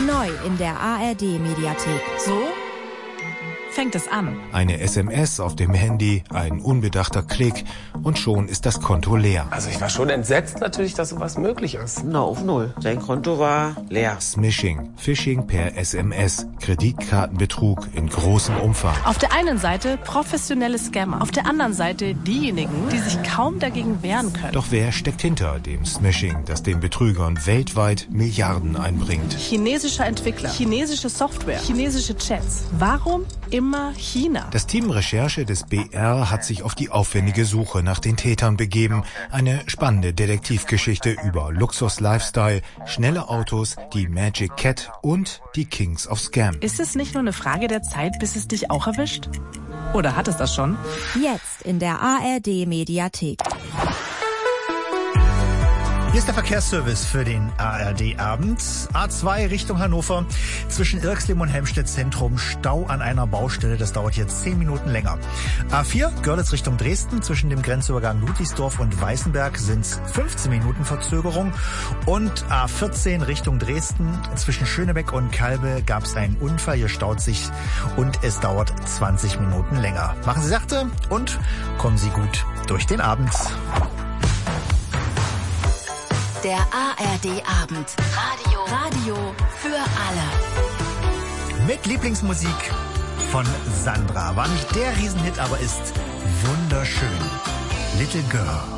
Neu in der ARD-Mediathek. So fängt es an. Eine SMS auf dem Handy, ein unbedachter Klick und schon ist das Konto leer. Also ich war schon entsetzt natürlich, dass sowas möglich ist. Na, auf Null. Sein Konto war leer. Smishing, Phishing per SMS, Kreditkartenbetrug in großem Umfang. Auf der einen Seite professionelle Scammer, auf der anderen Seite diejenigen, die sich kaum dagegen wehren können. Doch wer steckt hinter dem Smishing, das den Betrügern weltweit Milliarden einbringt? Chinesischer Entwickler, chinesische Software, chinesische Chats. Warum immer China? Das Team Recherche des BR hat sich auf die aufwendige Suche nach den Tätern begeben. Eine spannende Detektivgeschichte über Luxus-Lifestyle, schnelle Autos, die Magic Cat und die Kings of Scam. Ist es nicht nur eine Frage der Zeit, bis es dich auch erwischt? Oder hat es das schon? Jetzt in der ARD-Mediathek. Hier ist der Verkehrsservice für den ARD-Abend. A2 Richtung Hannover. Zwischen Irxleben und Helmstedt Zentrum Stau an einer Baustelle. Das dauert jetzt 10 Minuten länger. A4 Görlitz Richtung Dresden. Zwischen dem Grenzübergang Ludwigsdorf und Weißenberg sind es 15 Minuten Verzögerung. Und A14 Richtung Dresden. Zwischen Schönebeck und Kalbe gab es einen Unfall. Hier staut sich und es dauert 20 Minuten länger. Machen Sie sachte und kommen Sie gut durch den Abend. Der ARD-Abend. Radio für alle. Mit Lieblingsmusik von Sandra. War nicht der Riesenhit, aber ist wunderschön. Little Girl.